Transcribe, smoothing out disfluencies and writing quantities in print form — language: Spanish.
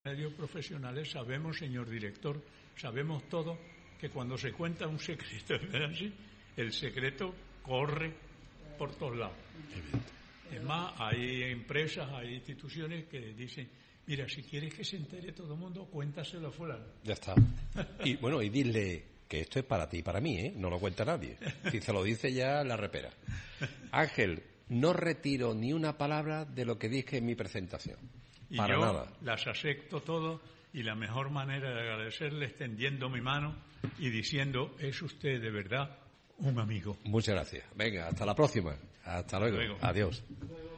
medios profesionales sabemos, señor director, sabemos todo, que cuando se cuenta un secreto, el secreto corre por todos lados. Es más, hay empresas, hay instituciones que dicen, mira, si quieres que se entere todo el mundo, cuéntaselo a fulano. Ya está. Y bueno, y dile que esto es para ti y para mí, ¿eh? No lo cuenta nadie. Si se lo dice ya, la repera. Ángel, no retiro ni una palabra de lo que dije en mi presentación. Y para yo nada. Las acepto todo, y la mejor manera de agradecerle es tendiendo mi mano y diciendo, es usted de verdad un amigo. Muchas gracias. Venga, hasta la próxima. Hasta luego. Hasta luego. Adiós.